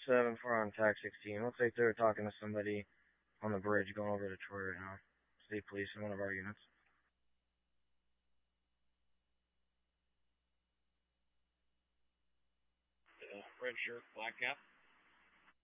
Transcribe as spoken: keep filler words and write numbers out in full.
seven four on tac sixteen. Looks like they're talking to somebody on the bridge going over to Troy right now. State police in one of our units. Uh, red shirt, black cap.